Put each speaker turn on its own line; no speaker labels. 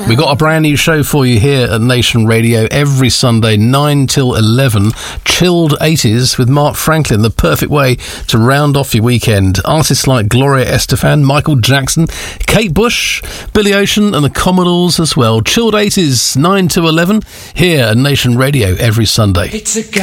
We got a brand new show for you here at Nation Radio every Sunday, 9 till 11. Chilled 80s with Mark Franklin, the perfect way to round off your weekend. Artists like Gloria Estefan, Michael Jackson, Kate Bush, Billy Ocean and the Commodores as well. Chilled 80s, 9 to 11, here at Nation Radio every Sunday.